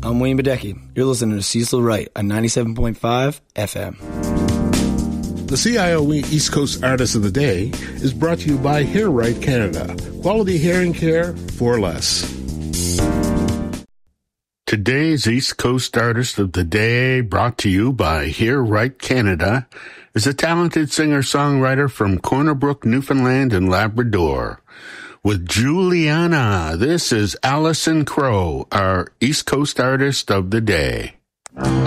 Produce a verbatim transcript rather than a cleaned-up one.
I'm Wayne Badecki. You're listening to Cecil Wright on ninety-seven point five F M. The C I O E East Coast Artist of the Day is brought to you by Hair Right Canada. Quality hearing care for less. Today's East Coast Artist of the Day, brought to you by Hair Right Canada, is a talented singer-songwriter from Corner Brook, Newfoundland and Labrador. With Juliana, this is Allison Crow, our East Coast Artist of the Day.